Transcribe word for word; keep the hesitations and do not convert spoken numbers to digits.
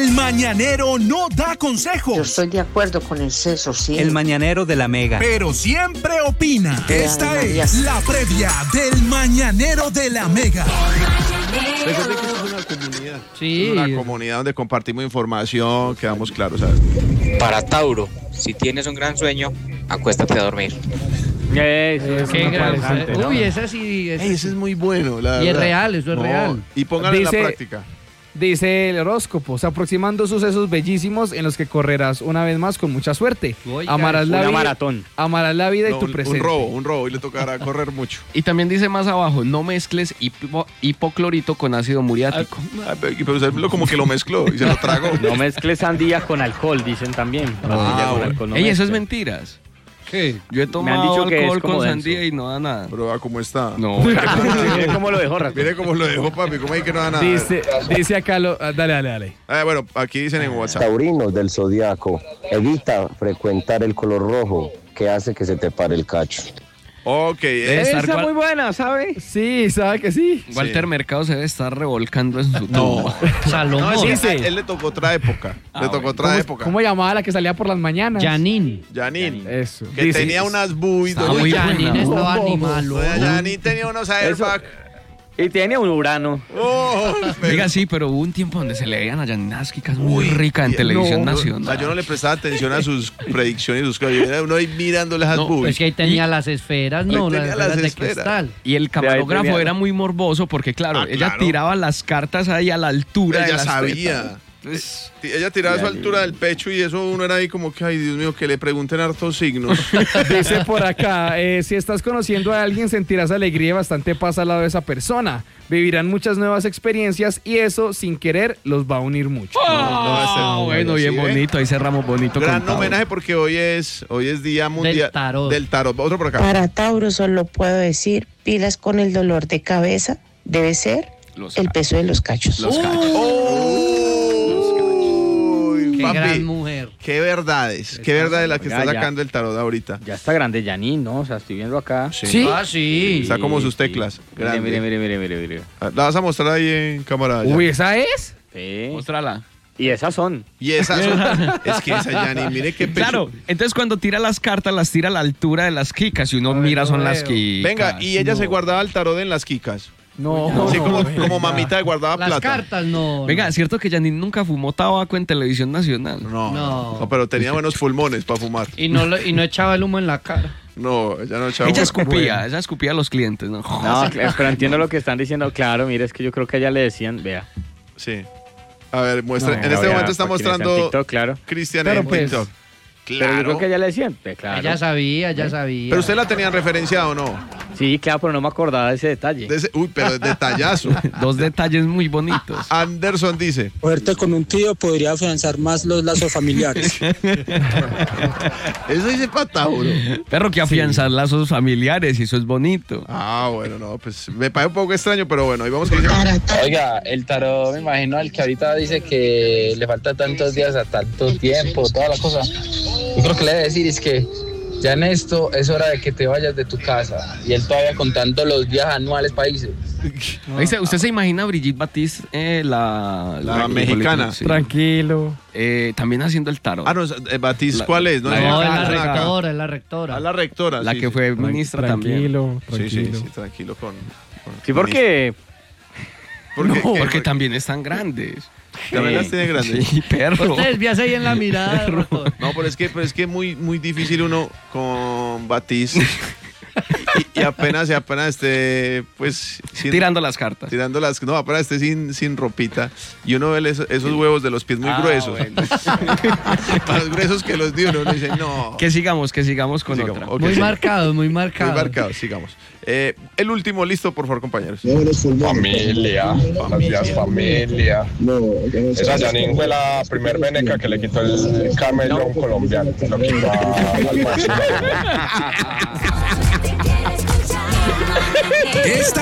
El mañanero no da consejos. Yo estoy de acuerdo con el Ceso, sí. El mañanero de la Mega. Pero siempre opina. Ay, Esta María. es la previa del mañanero de la Mega. Recuerden que esto es una comunidad. Sí. Es una comunidad donde compartimos información, quedamos claros, ¿sabes? Para Tauro, si tienes un gran sueño, acuéstate a dormir. Eso, qué gran. ¿no? Uy, esa sí. Es, Ey, ese es muy bueno, la y es verdad. real, eso es No, real. Y pónganlo en Dice- la práctica. Dice el horóscopo, se aproximando sucesos bellísimos en los que correrás una vez más con mucha suerte. Oiga, Amarás la Una vida, maratón. amarás la vida No, y tu un, presente. un robo, un robo, y le tocará correr mucho. Y también dice más abajo, no mezcles hipo- hipoclorito con ácido muriático. Ay, pero, pero usted lo- como que lo mezcló y se lo tragó. No mezcles sandía con alcohol, dicen también. La sandía con bueno. alcohol no Ey, eso es mezclen. mentiras. ¿Qué? Yo he tomado dicho que es alcohol como con denso. sandía y no da nada. Pero va cómo está. No. Mire cómo lo dejó, Rafa. Mire cómo lo dejó, papi. ¿Cómo hay que no da nada? Dice, dice acá, lo, ah, dale, dale, dale. Ah, bueno, aquí dicen en WhatsApp. Taurinos del zodiaco, evita frecuentar el color rojo que hace que se te pare el cacho. Ok, eh, Estar Esa cual- muy buena, ¿sabe? Sí, ¿sabe que sí? Walter Mercado se debe estar revolcando en su tumba. no, Salomón. es que dice. a él le tocó otra época. le tocó ¿Cómo, otra época. ¿Cómo llamaba la que salía por las mañanas? Janine. Janine. Eso. Que Dice- tenía unas buis. Estaba doña- muy Janine buena. estaba Oh, animal. doña Janine tenía unos airbags. Y tiene un Urano. Oh, Oiga, sí, pero hubo un tiempo donde se le veían a Janina que es muy rica en no, televisión no, nacional. O sea, yo no le prestaba atención a sus predicciones y sus cosas. Yo era uno ahí mirándole esas No, buis. Es que ahí tenía las esferas, no, Ahí las tenía esferas las de esferas. cristal. Y el De ahí camarógrafo tenía- era muy morboso porque, claro, Ah, ella claro. tiraba las cartas ahí a la altura de Ella las sabía. tetas. Entonces, Ti- Ella tiraba a su altura del pecho y eso uno era ahí como que, ay, Dios mío, que le pregunten hartos signos. Dice por acá, eh, si estás conociendo a alguien sentirás alegría y bastante paz al lado de esa persona. Vivirán muchas nuevas experiencias y eso sin querer los va a unir mucho. no, ese- ah, bueno, bien ¿sí, eh? bonito, ahí cerramos bonito. Gran con Tauro. homenaje porque hoy es, hoy es Día Mundial tarot. del tarot. Otro por acá. Para Tauro solo puedo decir, pilas con el dolor de cabeza, debe ser Los el peso de los cachos. Los cachos. Uy, Qué papi, gran mujer. qué verdades, qué verdades la que está Oiga, ya. sacando el tarot ahorita. Ya está grande Janine, ¿no? O sea, estoy viendo acá. Sí. Ah, sí. Está como sus Sí, teclas. sí. Grande. Mire, mire, mire, mire, mire, mire. La vas a mostrar ahí en cámara. ya. Uy, ¿esa es? Sí. Móstrala. Y esas son. Y esas son, es que esa Yanni, mire qué pecho. Claro, entonces cuando tira las cartas, las tira a la altura de las quicas. Y uno Ay, mira, no son las veo. quicas. Venga, y ella No. se guardaba el tarot en las quicas. No. Así como, venga. como mamita de guardaba Las plata. cartas no. Venga, es cierto que Janine nunca fumó tabaco en televisión nacional. No, No. no, pero tenía buenos pulmones para fumar. Y no, lo- y no echaba el humo en la cara. No, ella no echaba. Ella escupía, ella escupía a los clientes, ¿no? No, cl- pero entiendo lo que están diciendo. Claro, mire, es que yo creo que a ella le decían, vea. Sí. A ver, muestra. No, en este vea, momento está para quienes mostrando en TikTok, claro. Cristian Pero en pues, TikTok. Pero yo Claro. creo que a ella le decían, ve, claro. Ella sabía, ya sabía. Pero usted la tenía referenciada o no. Sí, claro, pero no me acordaba de ese detalle. De ese- uy, pero es detallazo. Dos detalles muy bonitos. Anderson dice. Cogerte con un tío podría afianzar más los lazos familiares. Eso dice para Tauro. Perro que afianzar lazos familiares y eso es bonito. Ah, bueno, no, pues me parece un poco extraño, pero bueno, ahí vamos que dice. Oiga, el tarot, me imagino al que ahorita dice que le falta tantos días a tanto tiempo, toda la cosa. Yo creo que le debe decir es que ya en esto es hora de que te vayas de tu casa. Y él todavía contando los días anuales países. Dice, ¿usted se imagina a Brigitte Baptiste, eh, la, La mexicana. Sí. Tranquilo. Eh, también haciendo el tarot. Ah, no, eh, Batiz, La- ¿cuál es? No, la- No, no, es la no, no, rectora, es la rectora. A la rectora. la sí, que sí. fue ministra también. Tranquilo, Sí, sí, tranquilo. sí, tranquilo con. con- Sí, porque ¿Por qué? No, ¿Qué? porque también están grandes. También las tiene grandes. Sí, perro. Ustedes víase ahí en la mirada. doctor. No, pero es que, pero es que muy, muy difícil uno con Batiz. y, y apenas, y apenas esté, pues. sin- Tirando las cartas. Tirando las. No, apenas esté sin, sin ropita. Y uno ve esos, esos huevos de los pies muy Ah, gruesos. bueno. Más gruesos que los de uno. Uno dice, no. Que sigamos, que sigamos con Sigamos, otra. ok, Muy sí. marcado, muy Muy marcado. marcado, sigamos. Eh, el último, listo, por favor, compañeros. Familia, buenos días familia. Esa Janine fue la primer veneca que le quitó el camello a un colombiano. Lo quitó al Esta